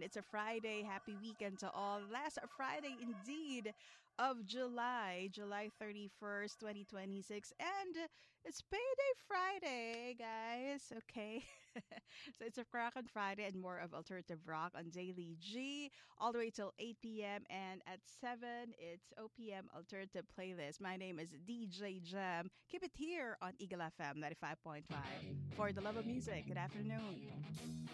everyone. It's a Friday. Happy weekend to all. Last Friday indeed of July, July 31st, 2026. And it's Payday Friday, guys. Okay. So it's a crack on Friday and more of alternative rock on Daily G all the way till 8 p.m. And at 7, it's OPM Alternative Playlist. My name is DJ Jam. Keep it here on Eagle FM 95.5 for the love of music. Good afternoon.